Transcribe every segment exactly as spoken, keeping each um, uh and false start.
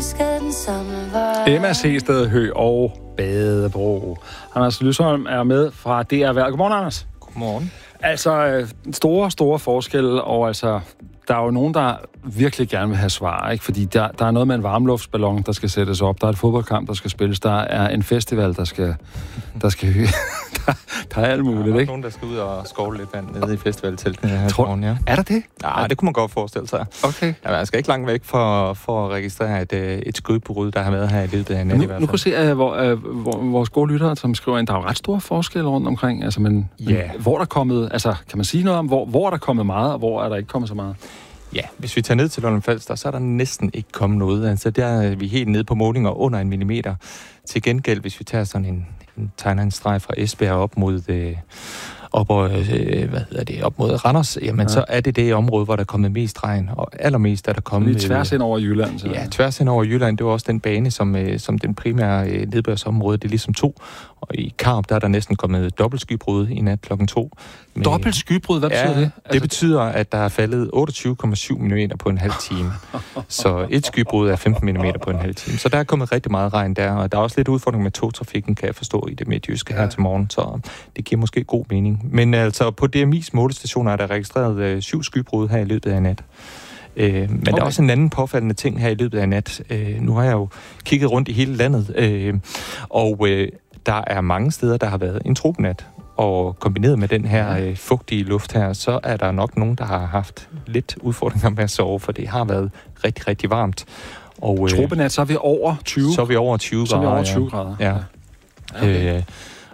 husker den samme vej. Emma Sehsted Høgh og Badebro. Anders Lysholm er med fra D R Vejret. Godmorgen, Anders. Godmorgen. Altså, store, store forskelle, og altså, der er jo nogen, der virkelig gerne vil have svar, ikke? Fordi der, der er noget med en varmluftsballon, der skal sættes op, der er et fodboldkamp, der skal spilles, der er en festival, der skal... Der, skal, der, der er alt muligt, ikke? Der er nogen, der skal ud og skovle lidt vand nede i festivalteltene her Tror, morgen, ja. Er der det? Ja, det kunne man godt forestille sig. Okay. Ja, man skal ikke langt væk for, for at registrere et, et skudbrud, der har været her i løbet af natten i hvert fald. Nu kan vi se, uh, hvor, uh, hvor, vores gode lyttere, som skriver ind, der er jo ret store forskelle rundt omkring, altså, men, yeah. men hvor der er kommet, altså, kan man sige noget om, hvor, hvor er der kommet meget, og hvor er der ikke kommet så meget? Ja, hvis vi tager ned til Lolland Falster, så er der næsten ikke kommet noget. Altså, der er vi helt nede på målinger under en millimeter. Til gengæld, hvis vi tager sådan en, en tegner en streg fra Esbjerg op mod... Øh, op, og, øh, hvad hedder det, op mod Randers, jamen ja. Så er det det område, hvor der er kommet mest regn, og allermest er der kommet... Lige tværs ind over Jylland, så... Ja, tværs ind over Jylland, det var også den bane, som, øh, som den primære øh, nedbørsområde, det er ligesom to. Og i Karup, der er der næsten kommet dobbelt skybrud i nat klokken to. Med, dobbelt skybrud? Hvad betyder ja, det? Altså, det betyder, at der er faldet otteogtyve komma syv millimeter på en halv time. Så et skybrud er femten millimeter på en halv time. Så der er kommet rigtig meget regn der, og der er også lidt udfordring med togtrafikken, kan jeg forstå, i det midtjyske ja. her til morgen, så det giver måske god mening. Men altså, på D M I's målestationer er der registreret øh, syv skybrud her i løbet af nat. Øh, men okay. Der er også en anden påfaldende ting her i løbet af nat. Øh, nu har jeg jo kigget rundt i hele landet, øh, og øh, der er mange steder, der har været en tropenat. Og kombineret med den her øh, fugtige luft her, så er der nok nogen, der har haft lidt udfordringer med at sove, for det har været rigtig, rigtig varmt. Og, øh, tropenat, så er vi over tyve? Så er vi over tyve så grader. Så er vi over tyve grader. Ja. ja. Okay. Øh,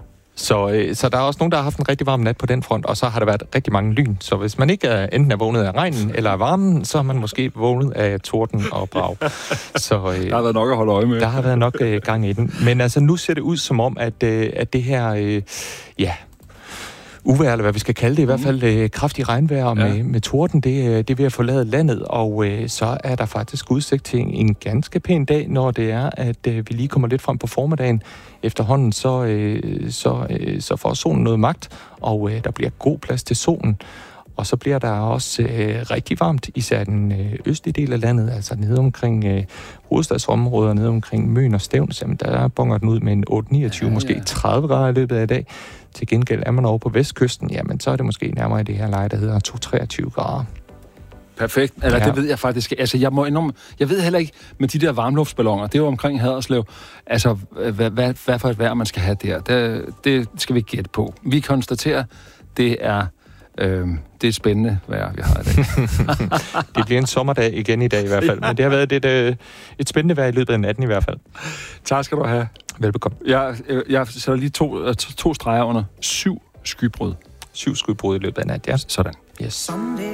Så, øh, så der er også nogen, der har haft en rigtig varm nat på den front, og så har der været rigtig mange lyn. Så hvis man ikke er, enten er vågnet af regnen eller af varmen, så har man måske vågnet af torden og brag. Så, øh, der har været nok at holde øje med. Der har været nok øh, gang i den. Men altså, nu ser det ud som om, at, øh, at det her, øh, ja, uvejr, eller hvad vi skal kalde det, i hvert fald øh, kraftig regnvejr med, ja. med torden, det, det er ved at forlade landet, og øh, så er der faktisk udsigt til en ganske pæn dag, når det er, at øh, vi lige kommer lidt frem på formiddagen. Efterhånden så, øh, så, øh, så får solen noget magt, og øh, der bliver god plads til solen. Og så bliver der også øh, rigtig varmt, især den øh, østlige del af landet, altså nede omkring øh, hovedstadsområder, nede omkring Møn og Stevns, jamen der bonger den ud med en otte niogtyve, ja, ja. måske tredive grader i løbet af i dag. Til gengæld er man over på vestkysten, jamen så er det måske nærmere i det her leje, der hedder to treogtyve grader. Perfekt. Eller ja. Det ved jeg faktisk. Altså, jeg må enormt, jeg ved heller ikke med de der varmluftsballoner. Det er jo omkring Haderslev. Altså, hvad, hvad, hvad for et vejr man skal have der. Det, det skal vi gætte på. Vi konstaterer, det er øh, det er spændende vejr, vi har i dag. Det bliver en sommerdag igen i dag i hvert fald. Men det har været et, et, et spændende vejr i løbet af natten i hvert fald. Tak skal du have. Velbekomme. Jeg, jeg sætter lige to, to streger under syv skybrud. Syv skybrud i løbet af nat, ja. Sådan. Yes.